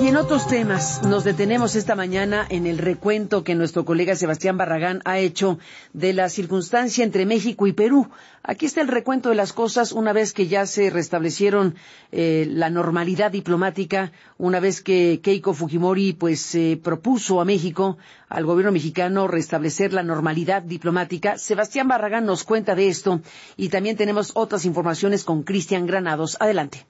Y en otros temas, nos detenemos esta mañana en el recuento que nuestro colega Sebastián Barragán ha hecho de la circunstancia entre México y Perú. Aquí está el recuento de las cosas una vez que ya se restablecieron la normalidad diplomática, una vez que Keiko Fujimori propuso a México, al gobierno mexicano, restablecer la normalidad diplomática. Sebastián Barragán nos cuenta de esto y también tenemos otras informaciones con Cristian Granados. Adelante.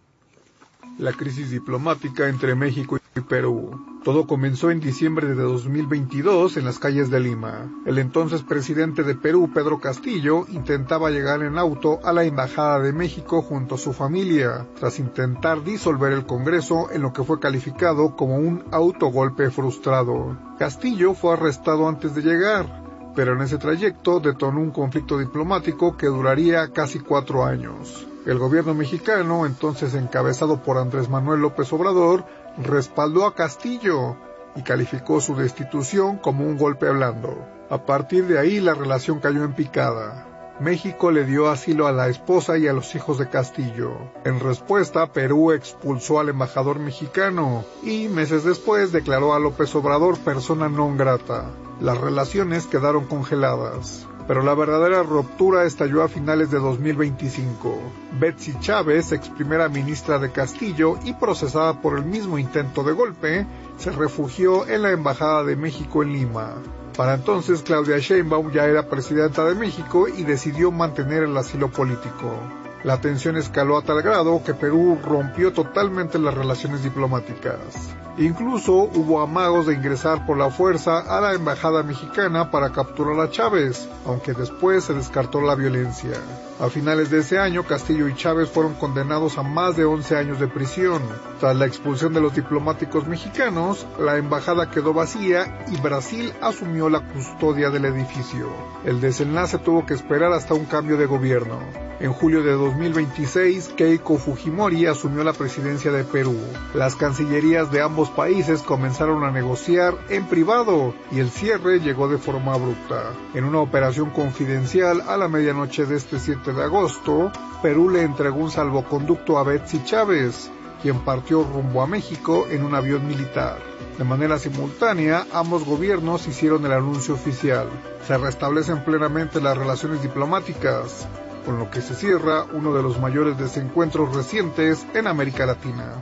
La crisis diplomática entre México y Perú. Todo comenzó en diciembre de 2022 en las calles de Lima. El entonces presidente de Perú, Pedro Castillo, intentaba llegar en auto a la Embajada de México junto a su familia, tras intentar disolver el Congreso en lo que fue calificado como un autogolpe frustrado. Castillo fue arrestado antes de llegar, pero en ese trayecto detonó un conflicto diplomático que duraría casi 4 años. El gobierno mexicano, entonces encabezado por Andrés Manuel López Obrador, respaldó a Castillo y calificó su destitución como un golpe blando. A partir de ahí la relación cayó en picada. México le dio asilo a la esposa y a los hijos de Castillo. En respuesta, Perú expulsó al embajador mexicano y meses después declaró a López Obrador persona non grata. Las relaciones quedaron congeladas. Pero la verdadera ruptura estalló a finales de 2025. Betsy Chávez, ex primera ministra de Castillo y procesada por el mismo intento de golpe, se refugió en la Embajada de México en Lima. Para entonces Claudia Sheinbaum ya era presidenta de México y decidió mantener el asilo político. La tensión escaló a tal grado que Perú rompió totalmente las relaciones diplomáticas. Incluso hubo amagos de ingresar por la fuerza a la embajada mexicana para capturar a Chávez, aunque después se descartó la violencia. A finales de ese año, Castillo y Chávez fueron condenados a más de 11 años de prisión. Tras la expulsión de los diplomáticos mexicanos, la embajada quedó vacía y Brasil asumió la custodia del edificio. El desenlace tuvo que esperar hasta un cambio de gobierno. En julio de 2026, Keiko Fujimori asumió la presidencia de Perú. Las cancillerías de ambos países comenzaron a negociar en privado y el cierre llegó de forma abrupta. En una operación confidencial a la medianoche de este 7 de agosto, Perú le entregó un salvoconducto a Betsy Chávez, quien partió rumbo a México en un avión militar. De manera simultánea, ambos gobiernos hicieron el anuncio oficial. Se restablecen plenamente las relaciones diplomáticas, con lo que se cierra uno de los mayores desencuentros recientes en América Latina.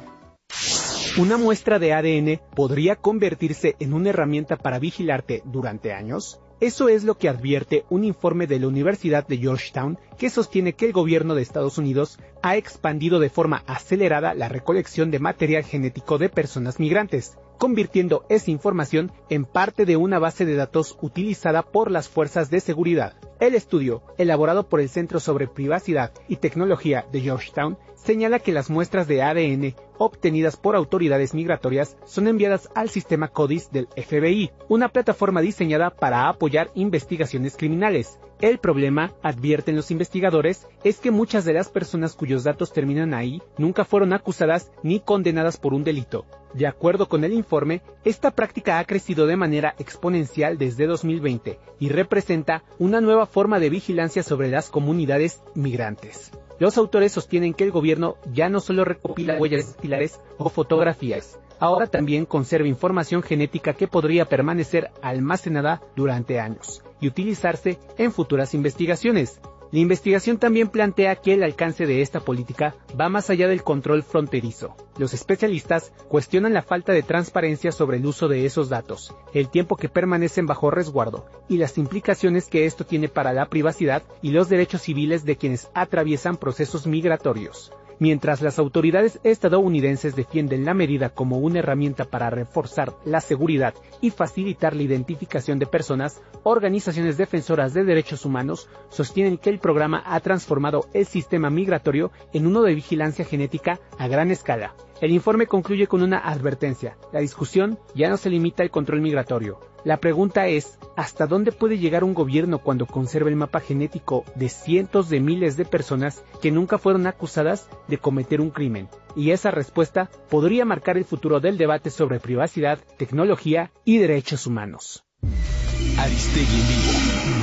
¿Una muestra de ADN podría convertirse en una herramienta para vigilarte durante años? Eso es lo que advierte un informe de la Universidad de Georgetown que sostiene que el gobierno de Estados Unidos ha expandido de forma acelerada la recolección de material genético de personas migrantes, convirtiendo esa información en parte de una base de datos utilizada por las fuerzas de seguridad. El estudio, elaborado por el Centro sobre Privacidad y Tecnología de Georgetown, señala que las muestras de ADN obtenidas por autoridades migratorias son enviadas al sistema CODIS del FBI, una plataforma diseñada para apoyar investigaciones criminales. El problema, advierten los investigadores, es que muchas de las personas cuyos datos terminan ahí nunca fueron acusadas ni condenadas por un delito. De acuerdo con el informe, esta práctica ha crecido de manera exponencial desde 2020 y representa una nueva forma de vigilancia sobre las comunidades migrantes. Los autores sostienen que el gobierno ya no solo recopila huellas dactilares o fotografías, ahora también conserva información genética que podría permanecer almacenada durante años y utilizarse en futuras investigaciones. La investigación también plantea que el alcance de esta política va más allá del control fronterizo. Los especialistas cuestionan la falta de transparencia sobre el uso de esos datos, el tiempo que permanecen bajo resguardo y las implicaciones que esto tiene para la privacidad y los derechos civiles de quienes atraviesan procesos migratorios. Mientras las autoridades estadounidenses defienden la medida como una herramienta para reforzar la seguridad y facilitar la identificación de personas, organizaciones defensoras de derechos humanos sostienen que el programa ha transformado el sistema migratorio en uno de vigilancia genética a gran escala. El informe concluye con una advertencia: la discusión ya no se limita al control migratorio. La pregunta es, ¿hasta dónde puede llegar un gobierno cuando conserva el mapa genético de cientos de miles de personas que nunca fueron acusadas de cometer un crimen? Y esa respuesta podría marcar el futuro del debate sobre privacidad, tecnología y derechos humanos. Aristegui en vivo.